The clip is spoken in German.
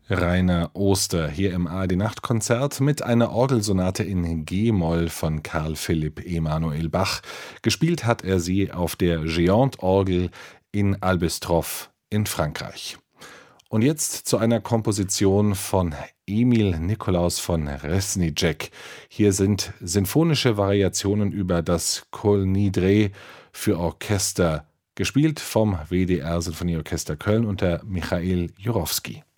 Rainer Oster hier im ARD-Nachtkonzert mit einer Orgelsonate in G-Moll von Carl Philipp Emanuel Bach. Gespielt hat er sie auf der Géant-Orgel in Albestroff in Frankreich. Und jetzt zu einer Komposition von Emil Nikolaus von Resnicek. Hier sind sinfonische Variationen über das Kol Nidre für Orchester, gespielt vom WDR Sinfonieorchester Köln unter Michail Jurowski.